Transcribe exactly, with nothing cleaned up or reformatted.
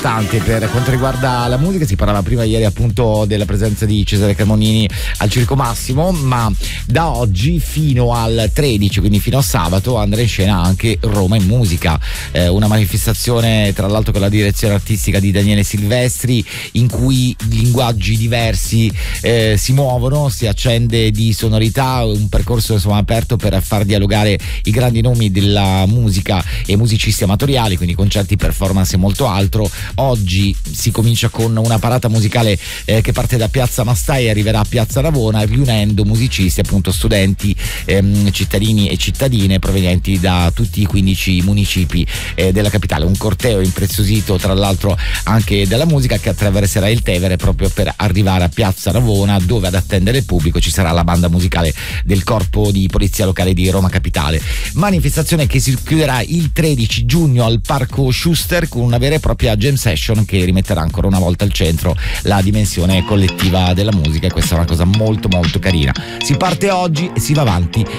importante per quanto riguarda la musica. Si parlava prima ieri appunto della presenza di Cesare Cremonini al Circo Massimo, ma da oggi fino al tredici, quindi fino a sabato, andrà in scena anche Roma in Musica, eh, una manifestazione tra l'altro con la direzione artistica di Daniele Silvestri, in cui linguaggi diversi eh, si muovono, si accende di sonorità, un percorso insomma aperto per far dialogare i grandi nomi della musica e musicisti amatoriali, quindi concerti, performance e molto altro. Oggi si comincia con una parata musicale eh, che parte da Piazza Mastai e arriverà a Piazza Navona, riunendo musicisti, appunto studenti, ehm, cittadini e cittadine provenienti da tutti i quindici municipi eh, della capitale. Un corteo impreziosito tra l'altro anche dalla musica, che attraverserà il Tevere proprio per arrivare a Piazza Navona, dove ad attendere il pubblico ci sarà la banda musicale del Corpo di Polizia Locale di Roma Capitale. Manifestazione che si chiuderà il tredici giugno al Parco Schuster con una vera e propria jam session che rimetterà ancora una volta al centro la dimensione collettiva della musica, e questa è una cosa molto molto carina. Si parte oggi e si va avanti